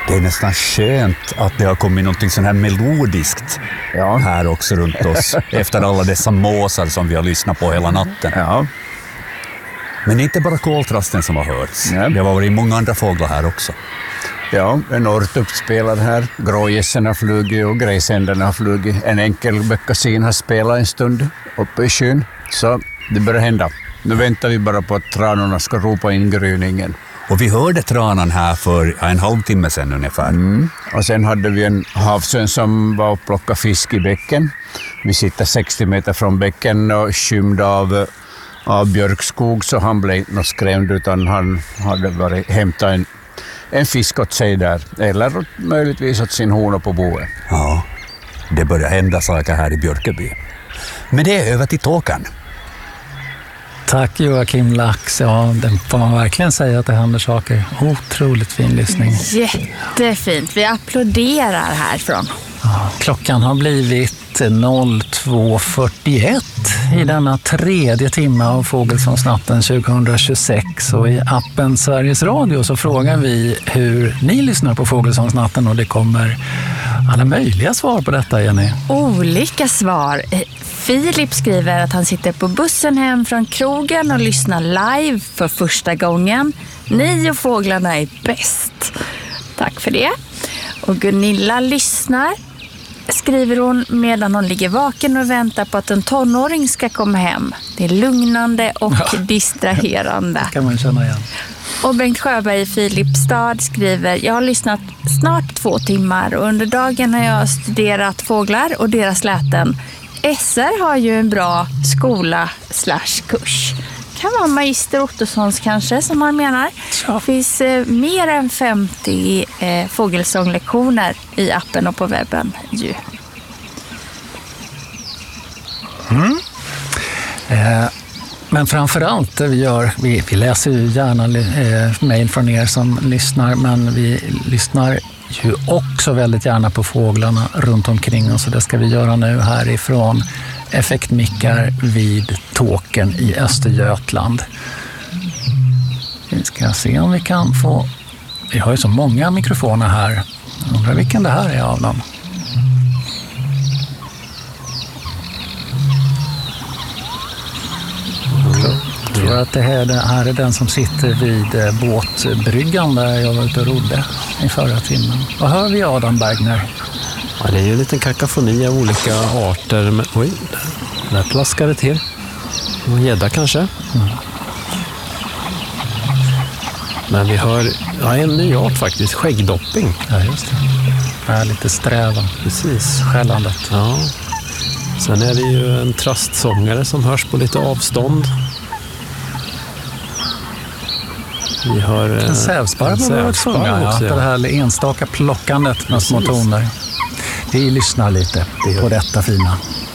Det är nästan skönt att det har kommit något sån här melodiskt här också runt oss. Efter alla dessa måsar som vi har lyssnat på hela natten. Ja. Men det är inte bara koltrasten som har hörts. Nej. Det har varit många andra fåglar här också. Ja, en ort uppspelad här. Grågässen har flugit och grejsänderna har flugit. En enkel bäckasin har spelat en stund uppe i skyn. Så det börjar hända. Nu väntar vi bara på att tranorna ska ropa in gryningen. Och vi hörde tranan här för en halvtimme sedan ungefär. Och sen hade vi en havsörn som var och plockade fisk i bäcken. Vi sitter 60 meter från bäcken och skymd av björkskog, så han blev inte något skrämd, utan han hade varit hämtat en fisk åt sig där. Eller möjligtvis åt sin hona på boet. Ja, det börjar hända saker här i Björkeby. Men det är över till Tåkern. Tack Joakim Lax. Ja, det får man verkligen säga att det händer saker. Otroligt fin lyssning. Jättefint. Vi applåderar härifrån. Ja, klockan har blivit 02.41 i denna tredje timme av Fågelsångsnatten 2026. Och i appen Sveriges Radio så frågar vi hur ni lyssnar på Fågelsångsnatten, och det kommer alla möjliga svar på detta, Jenny. Olika svar. Filip skriver att han sitter på bussen hem från krogen och lyssnar live för första gången. Ni och fåglarna är bäst. Tack för det. Och Gunilla lyssnar, skriver hon, medan hon ligger vaken och väntar på att en tonåring ska komma hem. Det är lugnande och distraherande. Det kan man känna igen. Och Bengt Sjöberg i Filipstad skriver: jag har lyssnat snart 2 timmar och under dagen har jag studerat fåglar och deras läten. SR har ju en bra skola/kurs. Kan vara Magister Ottossons kanske, som han menar. Det finns mer än 50 fågelsånglektioner i appen och på webben ju. Men framförallt det vi gör, vi läser ju gärna mejl från er som lyssnar, men vi lyssnar ju också väldigt gärna på fåglarna runt omkring oss, och det ska vi göra nu härifrån effektmickar vid Tåkern i Östergötland. Vi ska se om vi kan få... Vi har ju så många mikrofoner här. Jag undrar vilken det här är av dem. Jag tror att det här är den som sitter vid båtbryggan där jag var ute och rodde i förra timmen. Vad hör vi, Adam Bergner? Ja, det är ju en liten kakafoni av olika arter. Men, oj, där plaskar det till. En gädda kanske. Men vi hör en ny art faktiskt, skäggdopping. Ja, just det. Det är lite sträva. Precis. Skällandet. Ja. Sen är det ju en trastsångare som hörs på lite avstånd. Vi har en sävsparv också. Det här enstaka plockandet med små toner. Vi lyssnar lite på detta fina.